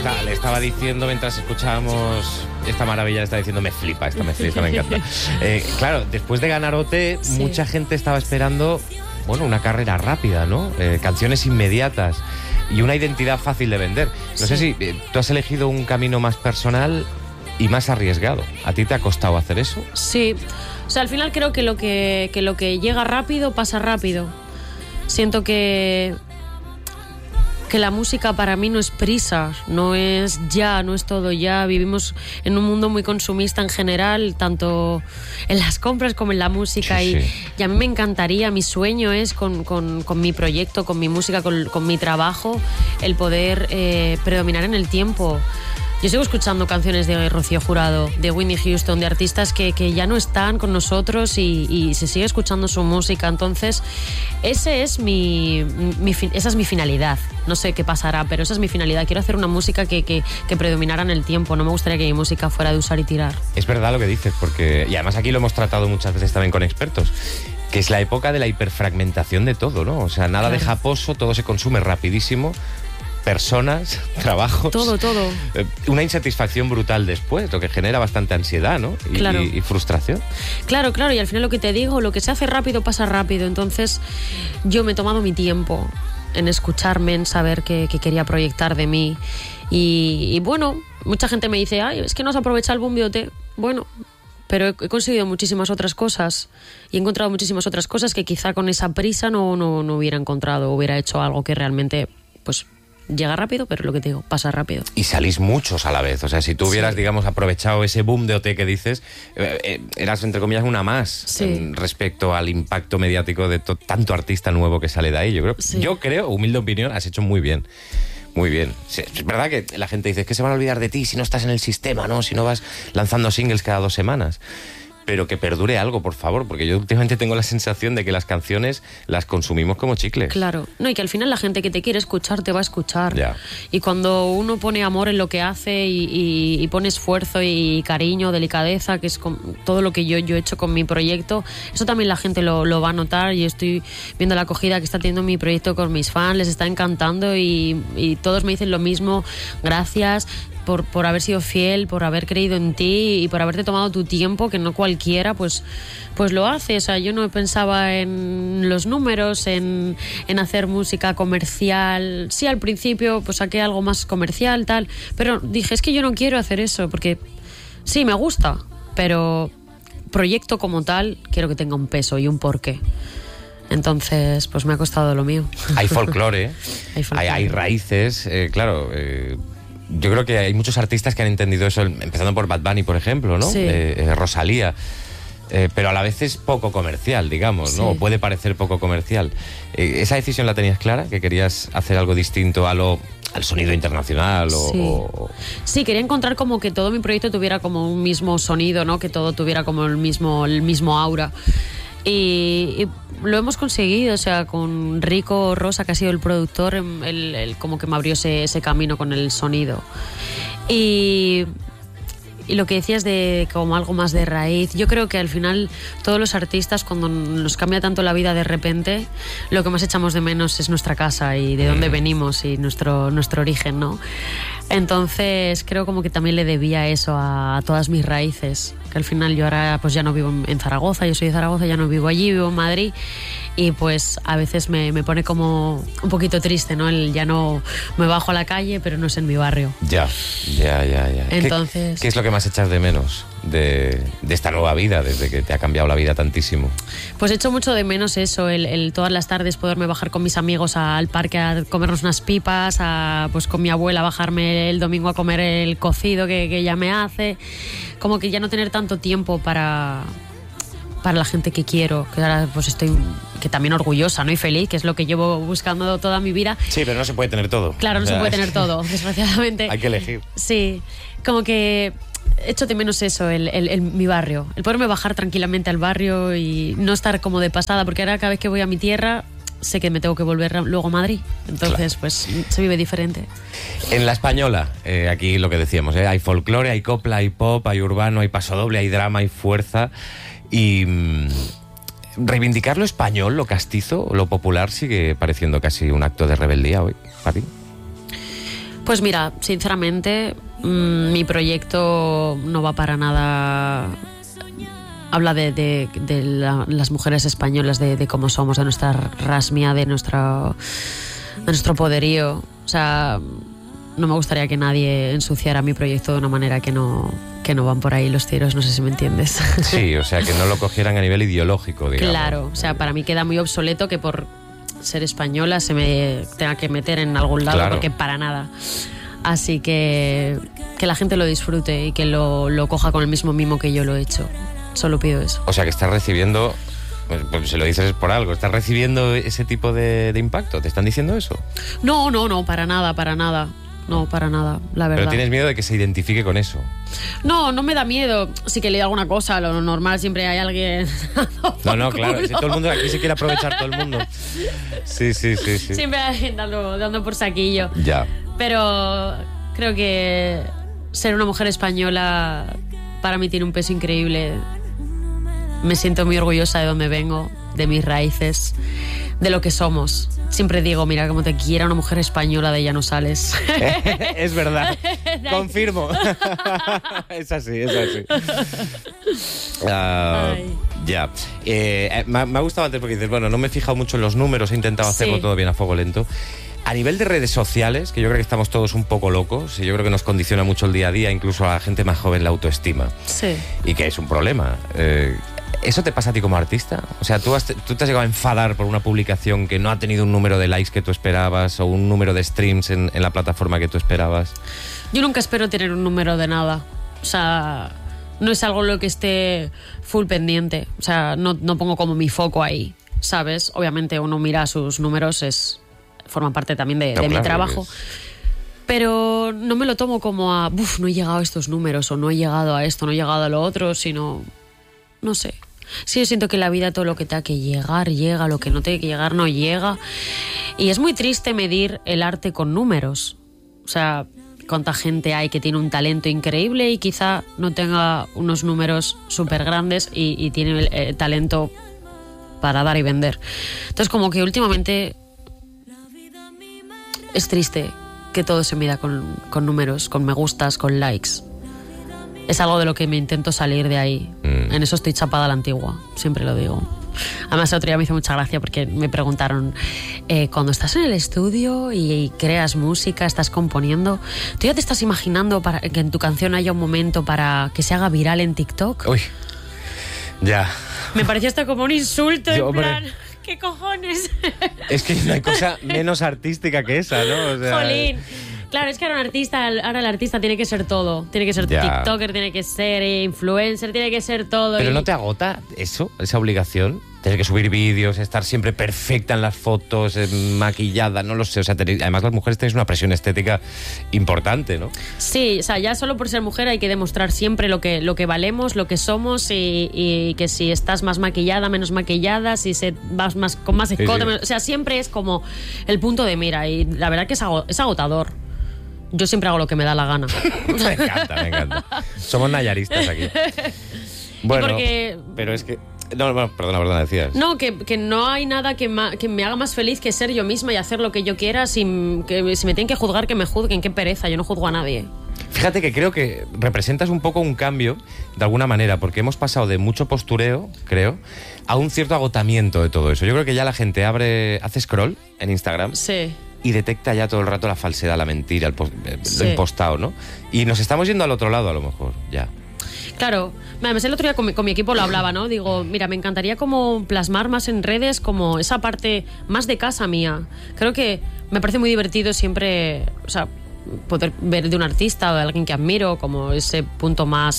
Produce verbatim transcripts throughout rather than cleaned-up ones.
está, le estaba diciendo mientras escuchábamos esta maravilla, le estaba diciendo, me flipa, esta me flipa, esta me encanta. Eh, claro, después de ganar O T, sí. mucha gente estaba esperando, bueno, una carrera rápida, ¿no? Eh, canciones inmediatas y una identidad fácil de vender. No sí. sé si eh, tú has elegido un camino más personal y más arriesgado. ¿A ti te ha costado hacer eso? Sí. O sea, al final creo que lo que, que, lo que llega rápido pasa rápido. Siento que... que la música para mí no es prisa, no es ya, no es todo ya. Vivimos en un mundo muy consumista en general, tanto en las compras como en la música. Sí, y, sí. y a mí me encantaría, mi sueño es con, con, con mi proyecto, con mi música, con, con mi trabajo, el poder eh, predominar en el tiempo. Yo sigo escuchando canciones de Rocío Jurado, de Whitney Houston, de artistas que, que ya no están con nosotros y, y se sigue escuchando su música. Entonces, ese es mi, mi, esa es mi finalidad. No sé qué pasará, pero esa es mi finalidad. Quiero hacer una música que, que, que predominara en el tiempo. No me gustaría que mi música fuera de usar y tirar. Es verdad lo que dices, porque y además aquí lo hemos tratado muchas veces también con expertos, que es la época de la hiperfragmentación de todo, ¿no? O sea, nada claro. deja pozo, todo se consume rapidísimo. Personas, trabajos... Todo, todo. Una insatisfacción brutal después, lo que genera bastante ansiedad, ¿no? Y, claro. y, y frustración. Claro, claro, y al final lo que te digo, lo que se hace rápido pasa rápido. Entonces yo me he tomado mi tiempo en escucharme, en saber qué, qué quería proyectar de mí. Y, y bueno, mucha gente me dice, ay, es que no has aprovechado el boom de O T. Bueno... pero he conseguido muchísimas otras cosas y he encontrado muchísimas otras cosas que quizá con esa prisa no, no, no hubiera encontrado, hubiera hecho algo que realmente, pues... llega rápido, pero lo que te digo, pasa rápido. Y salís muchos a la vez. O sea, si tú hubieras, sí. digamos, aprovechado ese boom de O T que dices, eh, eh, eras, entre comillas, una más sí. en, respecto al impacto mediático de to- tanto artista nuevo que sale de ahí. Yo creo, sí. yo creo, humilde opinión, has hecho muy bien. Muy bien. Sí, es verdad que la gente dice, es que se van a olvidar de ti si no estás en el sistema, ¿no? Si no vas lanzando singles cada dos semanas. Pero que perdure algo, por favor, porque yo últimamente tengo la sensación de que las canciones las consumimos como chicles. Claro, no, y que al final la gente que te quiere escuchar te va a escuchar. Ya. Y cuando uno pone amor en lo que hace y, y, y pone esfuerzo y cariño, delicadeza, que es con, todo lo que yo, yo he hecho con mi proyecto, eso también la gente lo, lo va a notar. Y estoy viendo la acogida que está teniendo mi proyecto con mis fans, les está encantando y, y todos me dicen lo mismo, gracias. Por, por haber sido fiel, por haber creído en ti y por haberte tomado tu tiempo, que no cualquiera pues, pues lo hace. O sea, yo no pensaba en los números, en, en hacer música comercial. Sí, al principio pues saqué algo más comercial, tal, pero dije, es que yo no quiero hacer eso, porque sí, me gusta, pero proyecto como tal quiero que tenga un peso y un porqué. Entonces, pues me ha costado lo mío. Hay folclore, hay, folclore. hay, hay raíces, eh, claro... Eh... Yo creo que hay muchos artistas que han entendido eso, empezando por Bad Bunny, por ejemplo, ¿no? Sí. Eh, eh, Rosalía. Eh, pero a la vez es poco comercial, digamos, ¿no? Sí. O puede parecer poco comercial. Eh, ¿Esa decisión la tenías clara? ¿Que querías hacer algo distinto a lo, al sonido internacional? O, sí. o... sí, quería encontrar como que todo mi proyecto tuviera como un mismo sonido, ¿no? Que todo tuviera como el mismo, el mismo aura. Y, y lo hemos conseguido, o sea, con Rico Rosa, que ha sido el productor, el, el, como que me abrió ese, ese camino con el sonido. Y, y lo que decías de como algo más de raíz, yo creo que al final todos los artistas, cuando nos cambia tanto la vida de repente, lo que más echamos de menos es nuestra casa y de dónde venimos y nuestro, nuestro origen, ¿no? Entonces creo como que también le debía eso a, a todas mis raíces, que al final yo ahora pues ya no vivo en Zaragoza, yo soy de Zaragoza, ya no vivo allí, vivo en Madrid, y pues a veces me, me pone como un poquito triste, ¿no? El ya no me bajo a la calle, pero no es en mi barrio. Ya, ya, ya, ya. Entonces... ¿Qué, qué es lo que más echas de menos de, de esta nueva vida, desde que te ha cambiado la vida tantísimo? Pues echo mucho de menos eso, el, el todas las tardes poderme bajar con mis amigos al parque a comernos unas pipas, a, pues con mi abuela bajarme el domingo a comer el cocido que, que ella me hace, como que ya no tener tanto tiempo para... para la gente que quiero, que ahora pues estoy que también orgullosa, ¿no? Y feliz, que es lo que llevo buscando toda mi vida. Sí, pero no se puede tener todo. Claro, no o sea, se puede tener todo, desgraciadamente. Hay que elegir. Sí, como que echo de menos eso, el, el, el, mi barrio, el poderme bajar tranquilamente al barrio y no estar como de pasada, porque ahora cada vez que voy a mi tierra sé que me tengo que volver luego a Madrid, entonces claro. Pues se vive diferente. En La Española, eh, aquí lo que decíamos, ¿eh? Hay folclore, hay copla, hay pop, hay urbano, hay pasodoble, hay drama, hay fuerza. Y mmm, reivindicar lo español, lo castizo, lo popular sigue pareciendo casi un acto de rebeldía hoy, para ti. Pues mira, sinceramente, mmm, mi proyecto no va para nada... Habla de, de, de la, las mujeres españolas, de, de cómo somos, de nuestra rasmia, de, nuestra, de nuestro poderío. O sea, no me gustaría que nadie ensuciara mi proyecto de una manera que no, que no van por ahí los tiros, no sé si me entiendes. Sí, o sea, que no lo cogieran a nivel ideológico, digamos. Claro, o sea, para mí queda muy obsoleto que por ser española se me tenga que meter en algún lado, claro. Porque para nada. Así que que la gente lo disfrute y que lo, lo coja con el mismo mimo que yo lo he hecho. Solo pido eso. O sea, que estás recibiendo, pues si lo dices es por algo, ¿estás recibiendo ese tipo de, de impacto? ¿Te están diciendo eso? No, no, no, para nada, para nada. No, para nada, la verdad. ¿Pero tienes miedo de que se identifique con eso? No, no me da miedo. Sí que le digo alguna cosa, lo normal, siempre hay alguien... No, no, claro, si todo el mundo aquí se quiere aprovechar todo el mundo. Sí, sí, sí, sí. Siempre hay alguien dando, dando por saquillo. Ya. Pero creo que ser una mujer española para mí tiene un peso increíble. Me siento muy orgullosa de dónde vengo, de mis raíces, de lo que somos. Siempre digo, mira, como te quiera una mujer española, de ella no sales. Es verdad, confirmo. Es así, es así. Uh, ya. Eh, me, me ha gustado antes porque dices, bueno, no me he fijado mucho en los números, he intentado hacerlo sí. todo bien a fuego lento. A nivel de redes sociales, que yo creo que estamos todos un poco locos, y yo creo que nos condiciona mucho el día a día, incluso a la gente más joven, la autoestima. Sí. Y que es un problema. Eh, ¿Eso te pasa a ti como artista? O sea, ¿tú, has, ¿tú te has llegado a enfadar por una publicación que no ha tenido un número de likes que tú esperabas o un número de streams en, en la plataforma que tú esperabas? Yo nunca espero tener un número de nada. O sea, no es algo en lo que esté full pendiente. O sea, no, no pongo como mi foco ahí, ¿sabes? Obviamente uno mira sus números, es forma parte también de, no, de claro, mi trabajo. Es... Pero no me lo tomo como a, uff, no he llegado a estos números o no he llegado a esto, no he llegado a lo otro, sino, no sé. Sí, yo siento que en la vida todo lo que tenga que llegar, llega, lo que no tiene que llegar, no llega. Y es muy triste medir el arte con números. O sea, cuánta gente hay que tiene un talento increíble y quizá no tenga unos números súper grandes y, y tiene el, el talento para dar y vender. Entonces, como que últimamente es triste que todo se mida con, con números, con me gustas, con likes. Es algo de lo que me intento salir de ahí. Mm. En eso estoy chapada a la antigua, siempre lo digo. Además, el otro día me hizo mucha gracia porque me preguntaron, eh, cuando estás en el estudio y, y creas música, estás componiendo, ¿tú ya te estás imaginando para que en tu canción haya un momento para que se haga viral en TikTok? Uy, ya. Me pareció esto como un insulto, Yo, en plan... ¿Qué cojones? Es que no hay cosa menos artística que esa, ¿no? O sea... Jolín. Claro, es que ahora un artista, ahora el artista tiene que ser todo. Tiene que ser ya. TikToker, tiene que ser influencer, tiene que ser todo. Pero y... ¿no te agota eso, esa obligación? Tener que subir vídeos, estar siempre perfecta en las fotos, eh, maquillada, no lo sé. O sea, tenéis, además las mujeres tenéis una presión estética importante, ¿no? Sí, o sea, ya solo por ser mujer hay que demostrar siempre lo que, lo que valemos, lo que somos y, y que si estás más maquillada, menos maquillada, si se, vas más, con más escote, sí, sí. Menos, o sea, siempre es como el punto de mira y la verdad que es, ago, es agotador. Yo siempre hago lo que me da la gana. Me encanta, me encanta. Somos nayaristas aquí. Bueno, porque... pero es que... No, no, perdona, perdona, decías. No, que, que no hay nada que, ma, que me haga más feliz que ser yo misma y hacer lo que yo quiera. Sin, que, si me tienen que juzgar, que me juzguen. Qué pereza, yo no juzgo a nadie. Fíjate que creo que representas un poco un cambio, de alguna manera, porque hemos pasado de mucho postureo, creo, a un cierto agotamiento de todo eso. Yo creo que ya la gente abre, hace scroll en Instagram. Sí. Y detecta ya todo el rato la falsedad, la mentira, el, lo sí. impostado, ¿no? Y nos estamos yendo al otro lado, a lo mejor, ya. Claro, además el otro día con mi, con mi equipo lo hablaba, ¿no? Digo, mira, me encantaría como plasmar más en redes como esa parte más de casa mía. Creo que me parece muy divertido siempre, o sea, poder ver de un artista o de alguien que admiro como ese punto más,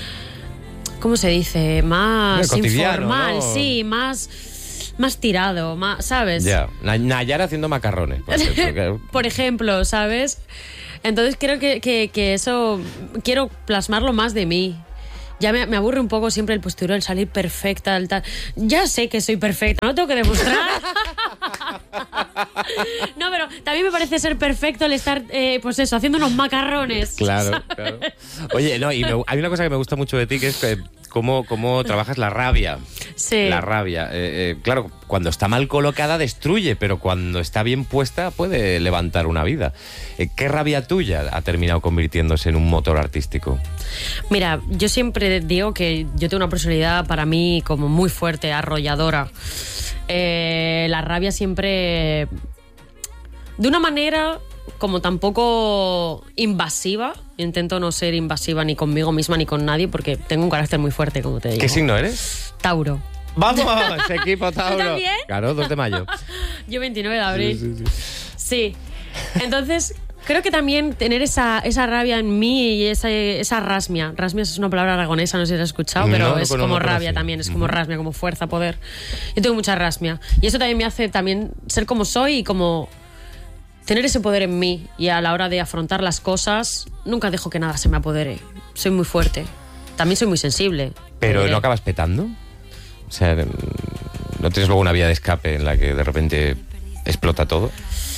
¿cómo se dice? Más informal, ¿no? Sí, más... más tirado, más, ¿sabes? Ya, yeah. Nayara haciendo macarrones, por ejemplo. Por ejemplo, ¿sabes? Entonces creo que, que, que eso quiero plasmarlo más de mí. Ya me, me aburre un poco siempre el postureo, el salir perfecta, el tal. Ya sé que soy perfecta, no tengo que demostrar. No, pero también me parece ser perfecto el estar, eh, pues eso, haciendo unos macarrones. Claro, ¿sabes? Claro. Oye, no, y me, hay una cosa que me gusta mucho de ti, que es que cómo, cómo trabajas la rabia. Sí. La rabia. Eh, eh, claro, cuando está mal colocada destruye, pero cuando está bien puesta puede levantar una vida. Eh, ¿Qué rabia tuya ha terminado convirtiéndose en un motor artístico? Mira, yo siempre digo que yo tengo una personalidad para mí como muy fuerte, arrolladora. Eh, la rabia siempre... De una manera como tampoco invasiva. Intento no ser invasiva ni conmigo misma ni con nadie porque tengo un carácter muy fuerte, como te digo. ¿Qué signo eres? Tauro. ¡Vamos! Equipo Tauro. ¿Tú también? Claro, dos de mayo. Yo veintinueve de abril. Sí, sí, sí. Sí. Entonces, creo que también tener esa, esa rabia en mí y esa, esa rasmia. Rasmia es una palabra aragonesa, no sé si la has escuchado, pero no, no, es no, como no, rabia sí. también, es como rasmia, como fuerza, poder. Yo tengo mucha rasmia. Y eso también me hace también ser como soy y como tener ese poder en mí. Y a la hora de afrontar las cosas, nunca dejo que nada se me apodere. Soy muy fuerte. También soy muy sensible. ¿Pero Eh, no acabas petando? O sea, ¿no tienes luego una vía de escape en la que de repente explota todo?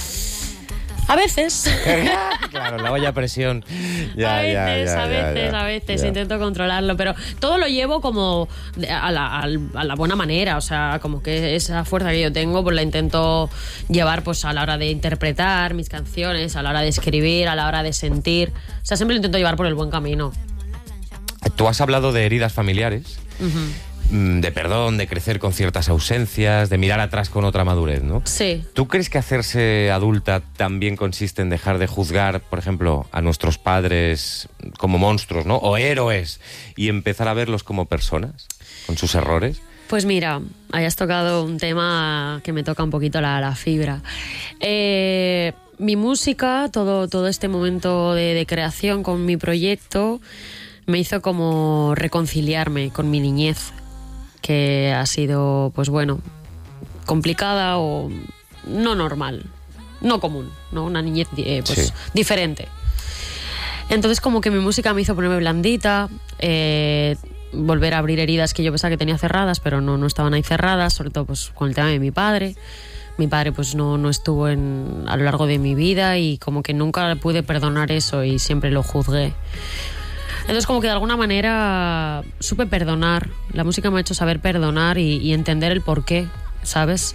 A veces. Claro, la olla a presión. Ya, a veces, ya, ya, a veces, ya, ya. a veces Ya. intento controlarlo, pero todo lo llevo como de- a la, al- a la buena manera, o sea, como que esa fuerza que yo tengo, pues la intento llevar pues a la hora de interpretar mis canciones, a la hora de escribir, a la hora de sentir, o sea, siempre lo intento llevar por el buen camino. Tú has hablado de heridas familiares, mm, de perdón, de crecer con ciertas ausencias, de mirar atrás con otra madurez, ¿no? Sí. ¿Tú crees que hacerse adulta también consiste en dejar de juzgar, por ejemplo, a nuestros padres como monstruos, ¿no? O héroes, y empezar a verlos como personas, con sus errores? Pues mira, hayas tocado un tema que me toca un poquito la, la fibra. Eh, mi música, todo, todo este momento de, de creación con mi proyecto, me hizo como reconciliarme con mi niñez, que ha sido, pues bueno, complicada o no normal, no común, ¿no? Una niñez eh, pues, Sí. diferente. Entonces como que mi música me hizo ponerme blandita, eh, volver a abrir heridas que yo pensaba que tenía cerradas, pero no, no estaban ahí cerradas, sobre todo pues con el tema de mi padre. Mi padre pues no, no estuvo en, a lo largo de mi vida y como que nunca pude perdonar eso y siempre lo juzgué. Entonces como que de alguna manera supe perdonar. La música me ha hecho saber perdonar y, y entender el porqué, ¿sabes?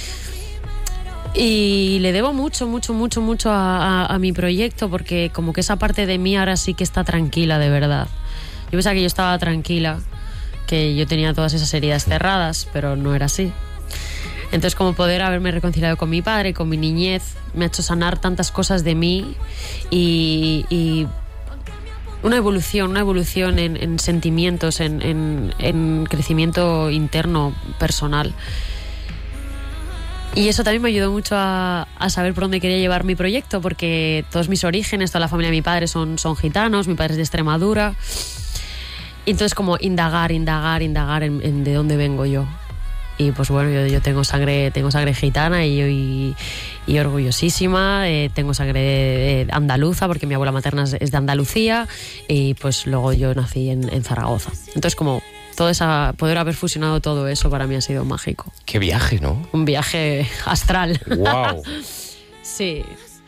Y le debo mucho, mucho, mucho, mucho a, a, a mi proyecto porque como que esa parte de mí ahora sí que está tranquila de verdad. Yo pensaba que yo estaba tranquila, que yo tenía todas esas heridas cerradas, pero no era así. Entonces como poder haberme reconciliado con mi padre, con mi niñez, me ha hecho sanar tantas cosas de mí y... y una evolución, una evolución en, en sentimientos, en, en, en crecimiento interno, personal. Y eso también me ayudó mucho a, a saber por dónde quería llevar mi proyecto, porque todos mis orígenes, toda la familia de mi padre son, son gitanos, mi padre es de Extremadura. Y entonces como indagar, indagar, indagar en, en de dónde vengo yo. Y pues bueno, yo, yo tengo sangre tengo sangre gitana y, y, y orgullosísima, eh, tengo sangre eh, andaluza porque mi abuela materna es, es de Andalucía y pues luego yo nací en, en Zaragoza. Entonces como todo esa, poder haber fusionado todo eso para mí ha sido mágico. ¡Qué viaje!, ¿no? Un viaje astral. ¡Wow! Sí.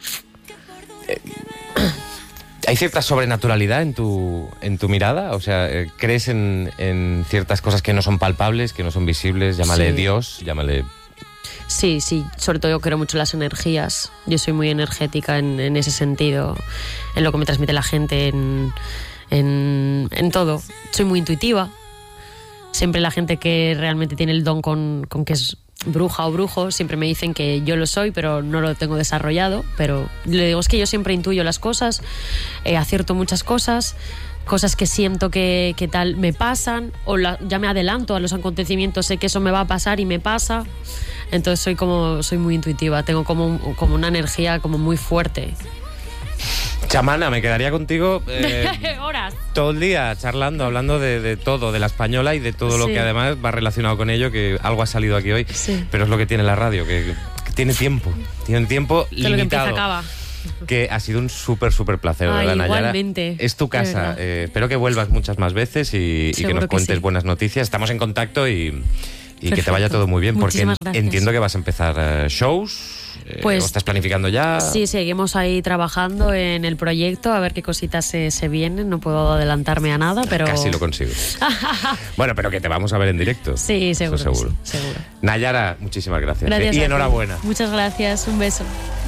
¿Hay cierta sobrenaturalidad en tu, en tu mirada? O sea, eh, ¿crees en, en ciertas cosas que no son palpables, que no son visibles? Llámale Sí. Dios, llámale... Sí, sí, sobre todo yo creo mucho en las energías. Yo soy muy energética en, en ese sentido, en lo que me transmite la gente, en, en, en todo. Soy muy intuitiva. Siempre la gente que realmente tiene el don con, con que es bruja o brujo, siempre me dicen que yo lo soy, pero no lo tengo desarrollado. Pero le digo, es que yo siempre intuyo las cosas, eh, acierto muchas cosas, cosas que siento que, que tal me pasan, o la, ya me adelanto a los acontecimientos, sé que eso me va a pasar y me pasa. Entonces soy como soy muy intuitiva, tengo como, un- como una energía como muy fuerte. Chamana, me quedaría contigo eh, Horas. todo el día charlando, hablando de, de todo, de la española y de todo lo Sí. que además va relacionado con ello, que algo ha salido aquí hoy, Sí. pero es lo que tiene la radio, que, que tiene tiempo, tiene tiempo Que lo que empieza limitado. acaba. Que ha sido un súper, súper placer, Ay, ¿verdad, Nayara? igualmente, Es tu de casa. verdad. Eh, espero que vuelvas muchas más veces y, y que Seguro nos que cuentes sí. buenas noticias. Estamos en contacto y, y que te Perfecto. vaya todo muy bien, porque Muchísimas en- gracias. entiendo que vas a empezar eh, shows Eh, Pues- ¿lo estás planificando ya? Sí, seguimos ahí trabajando en el proyecto, a ver qué cositas se, se vienen. No puedo adelantarme a nada, pero... Casi lo consigo. Bueno, pero que te vamos a ver en directo. Sí, seguro. Eso que seguro. sí, seguro. Nayara, muchísimas gracias. Gracias y a ti. enhorabuena. Muchas gracias. Un beso.